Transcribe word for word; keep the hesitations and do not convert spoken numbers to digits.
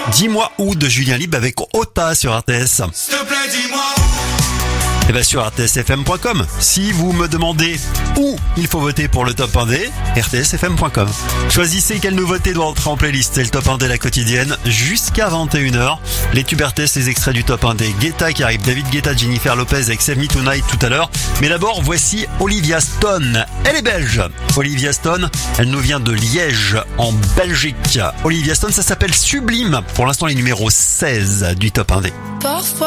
Dis-moi où de Julien Libre avec Ota sur R T S. S'il te plaît, dis-moi. Et bien sur R T S F M point com. Si vous me demandez où il faut voter pour le top un D, R T S F M point com. Choisissez quelle nouveauté doit entrer en playlist. C'est le top un D la quotidienne jusqu'à vingt et une heures. Les tubes R T S, les extraits du top un D. Guetta qui arrive, David Guetta, Jennifer Lopez avec Save Me Tonight tout à l'heure. Mais d'abord, voici Olivia Stone. Elle est belge. Olivia Stone, elle nous vient de Liège, en Belgique. Olivia Stone, ça s'appelle Sublime. Pour l'instant, les numéros seize du top un D. Parfois